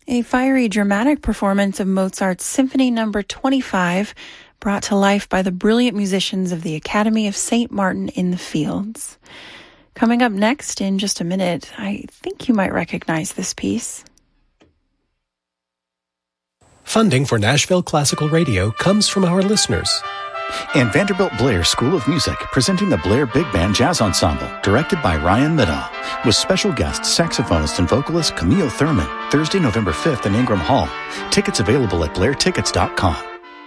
A fiery, dramatic performance of Mozart's Symphony No. 25, brought to life by the brilliant musicians of the Academy of St. Martin in the Fields. Coming up next in just a minute, I think you might recognize this piece. Funding for Nashville Classical Radio comes from our listeners. And Vanderbilt Blair School of Music, presenting the Blair Big Band Jazz Ensemble, directed by Ryan Middaugh, with special guest saxophonist and vocalist Camille Thurman, Thursday, November 5th in Ingram Hall. Tickets available at blairtickets.com.